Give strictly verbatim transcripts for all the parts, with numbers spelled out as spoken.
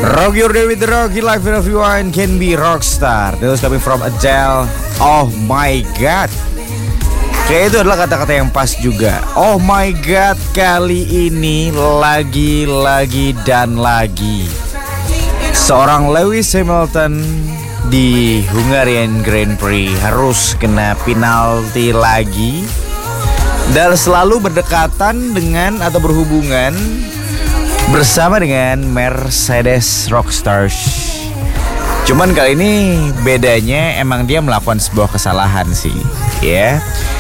Rock your day with the Rocky. Life in everyone can be rockstar. That was coming from Adele. Oh my god. Kayak itu adalah kata-kata yang pas juga. Oh my god, kali ini lagi, lagi, dan lagi seorang Lewis Hamilton di Hungarian Grand Prix harus kena penalti lagi dan selalu berdekatan dengan atau berhubungan bersama dengan Mercedes Rockstars. Cuman kali ini bedanya emang dia melakukan sebuah kesalahan sih, ya.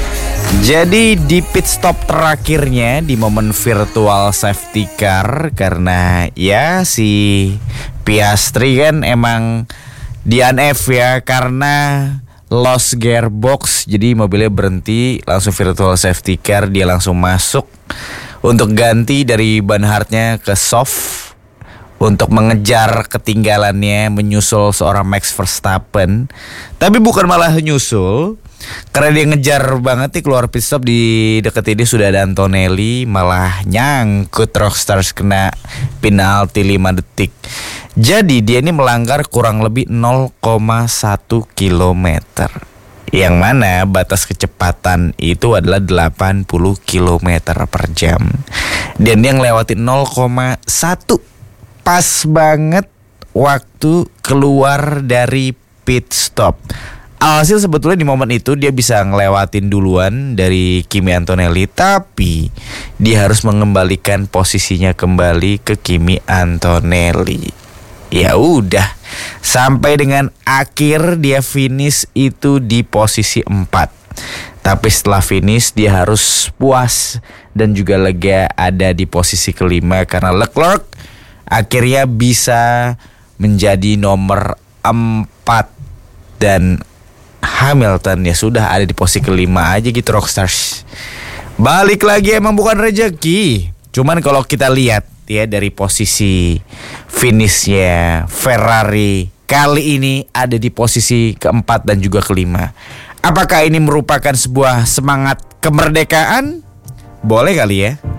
Jadi di pit stop terakhirnya di momen virtual safety car, karena ya si Piastri kan emang D N F ya karena lost gearbox, jadi mobilnya berhenti, langsung virtual safety car, dia langsung masuk untuk ganti dari ban hardnya ke soft untuk mengejar ketinggalannya, menyusul seorang Max Verstappen. Tapi bukan malah nyusul, karena dia ngejar banget nih keluar pit stop, di deket ini sudah ada Antonelli, malah nyangkut Rockstars, kena penalti lima detik. Jadi dia ini melanggar kurang lebih nol koma satu kilometer, yang mana batas kecepatan itu adalah delapan puluh kilometer per jam. Dan dia ngelewatin nol koma satu, pas banget waktu keluar dari pit stop. Alhasil sebetulnya di momen itu dia bisa ngelewatin duluan dari Kimi Antonelli, tapi dia harus mengembalikan posisinya kembali ke Kimi Antonelli. Ya udah, sampai dengan akhir dia finish itu di posisi empat. Tapi setelah finish dia harus puas dan juga lega ada di posisi kelima, karena Leclerc akhirnya bisa menjadi nomor empat dan Hamilton ya sudah ada di posisi kelima aja gitu Rockstars. Balik lagi emang bukan rezeki. Cuman kalau kita lihat ya dari posisi finishnya, Ferrari kali ini ada di posisi keempat dan juga kelima. Apakah ini merupakan sebuah semangat kemerdekaan? Boleh kali ya.